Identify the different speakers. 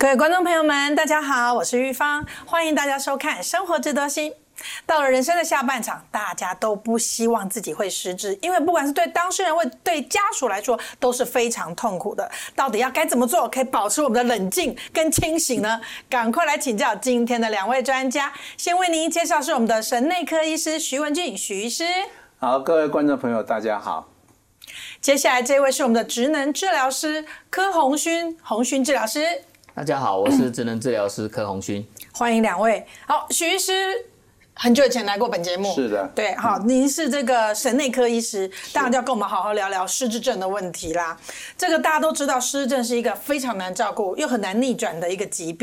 Speaker 1: 各位观众朋友们，大家好，我是玉芳，欢迎大家收看《生活智多星》。到了人生的下半场，大家都不希望自己会失智，因为不管是对当事人或对家属来说都是非常痛苦的。到底要该怎么做可以保持我们的冷静跟清醒呢？赶快来请教今天的两位专家。先为您介绍是我们的神内科医师徐文俊徐医师。
Speaker 2: 好，各位观众朋友大家好。
Speaker 1: 接下来这位是我们的职能治疗师柯鸿勋治疗师。
Speaker 3: 大家好，我是职能治疗师柯鸿勋。
Speaker 1: 欢迎两位。好，徐医师很久以前来过本节目，
Speaker 2: 是的，
Speaker 1: 对，好，您是这个神内科医师，当然就要跟我们好好聊聊失智症的问题啦。这个大家都知道，失智症是一个非常难照顾又很难逆转的一个疾病。